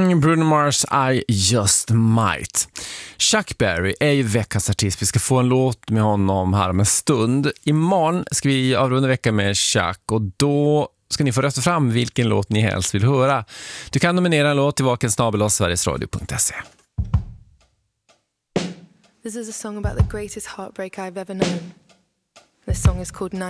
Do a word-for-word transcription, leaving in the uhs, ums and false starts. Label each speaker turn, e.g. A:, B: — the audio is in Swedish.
A: Mm, Bruno Mars, I Just Might. Chuck Berry är ju veckans artist. Vi ska få en låt med honom här om en stund. Imorgon ska vi avrunda veckan med Chuck och då ska ni få rösta fram vilken låt ni helst vill höra. Du kan nominera en låt till vaken snabel-a sverigesradio punkt se.
B: This is a song about the greatest heartbreak I've ever known. This song is called Night.